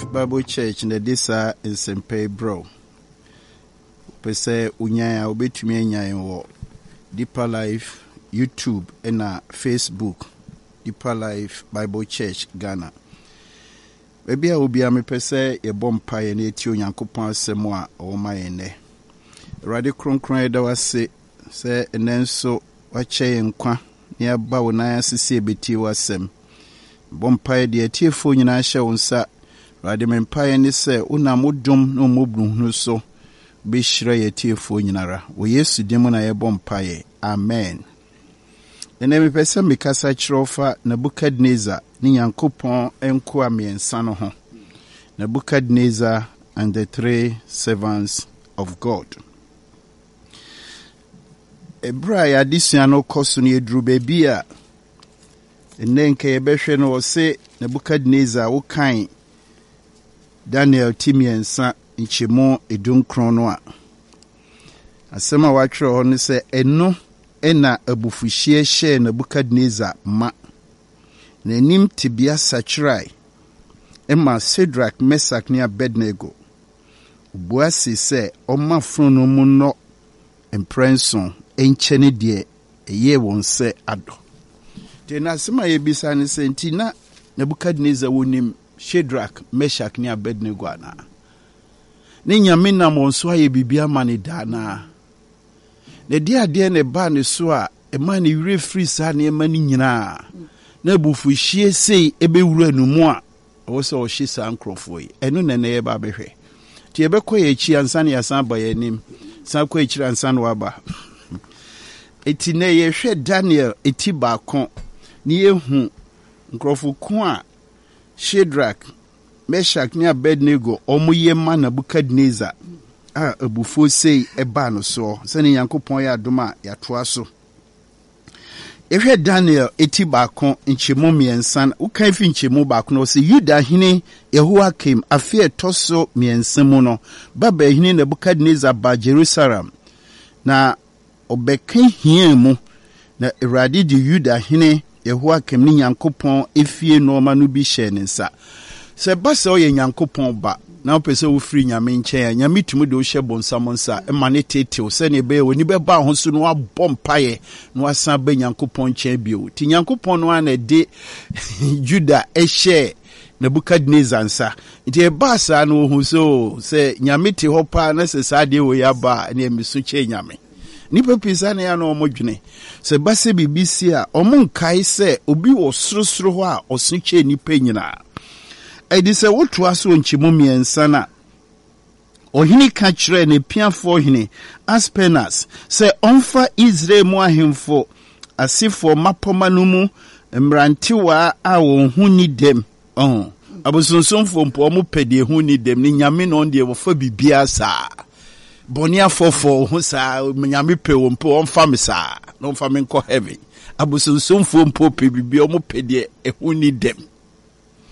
Life Bible Church na disa nsempe bro. Pese unyaya obetumi anyan wo Deeper Life YouTube na Facebook. Deeper Life Bible Church Ghana. Baby a obi amepese ye bompa ye na eti Onyankopon asem a o mayene. Rade kronkron da wase se enenso wache nkwa ne aba wona asese beti wasem. Bompa de atiefo nyina hye wonsa rade mempae ne se una modom no mobruhunu so be hyira ye atiefo nyinara wo Yesu dim na ye bompae amen. Ene mepese mikasa chirofa Nebukadnezar ni Yankopon enko amiensa no ho. Nebukadnezar and the three servants of God. Ebra ya disua no koso ne eduru bebi a enenke yebehwe no se Nebukadnezar wo kan Daniel timiensa nchemo edunkron no a asema watwere ho ne se eno ena abufuhie hye Nebukadnezar ma na nim tibia sachrai ema Shadrach, Meshach ne Abednego buasi se oma frono mu no emprenson enchene de eye wonse ado tena asema yebisa ne se ntina Nebukadnezar wonim Shadrach, Meshach ne Abednego ana ne nyame na monso aye bibia mane dana ne dia de ne ba ne so a e ma ne wire free sa ne ma ni nyina na bufuhie sei ebewura numu a wo se o hye sa nkrofo yi eno ne ne ba behwe ti ebekọ ye chi ansa ne yasan ba yanim san kọ echira ansa no aba eti ne ye hwe Daniel eti ba kon ni ehu nkrofo ko a Shadrach, Meshach ne Abednego omuye ma Nebukadnezar a abufo sei eba no so sene Yankopon ya adoma ya toa so ehwe Daniel eti ba kon nchemo miensan ukan fi nchemo ba kon se Yuda hene Yehoakim afi etoso miensan mu no baba hene Nebukadnezar ba Jerusalem na obekan hia mu na Awurade di Yuda hene Yehoakim ni Yankopon efie no ma no bi hye ne nsa se ba se o ye Yankopon ba na opese wo free nyame nchen nyame tumi de wo hye bonsam nsa e ma ne tete se ne be woni be ba ho so no abompaye no asan ba Yankopon nchen bio ti Yankopon no ana de Juda ehye Nebukadnezar nsa nti e ba sa no ho so se nyame te ho pa na se sa de wo ya ba ne emisu che nyame nipa pisa na ya no omodwene se base bibisi a omunkai se obi wo sorosoro ho a osuche nipa nyina edi se woto aso nchimo miensa na ohini ka kire ne piafo hini Aspenas se onfa Israel mu ahemfo asifo mapoma no mu mrantiwa a won huni dem abosonsomfo mpo mo pede huni dem ni nyame no de wo fa bibia sa bonia fofo ho sa nyame pe wo mpo onfa me sa no onfa me nko heaven abosonsomfo mpo pe bibia mo pede ehuni dem